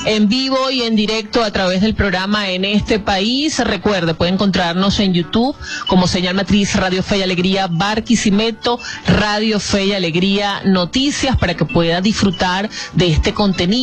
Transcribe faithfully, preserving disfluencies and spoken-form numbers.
en vivo y en directo a través del programa En Este País. Recuerde, puede encontrarnos en YouTube como Señal Matriz Radio Fe y Alegría Barquisimeto, Radio Fe y Alegría Noticias, para que pueda disfrutar de este contenido.